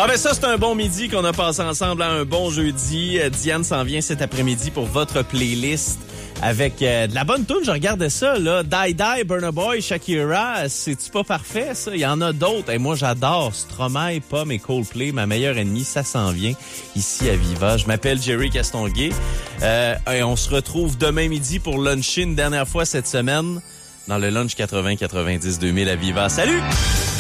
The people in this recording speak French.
Ah ben ça, c'est un bon midi qu'on a passé ensemble, un bon jeudi. Diane s'en vient cet après-midi pour votre playlist avec de la bonne toune. Je regardais ça, là. Die Die, Burna Boy, Shakira. C'est-tu pas parfait, ça? Il y en a d'autres. Et moi, j'adore Stromae, Pomme et Coldplay. Ma meilleure ennemie, ça s'en vient ici à Viva. Je m'appelle Jerry Castonguay. Et on se retrouve demain midi pour luncher une dernière fois cette semaine dans le Lunch 80-90-2000 à Viva. Salut!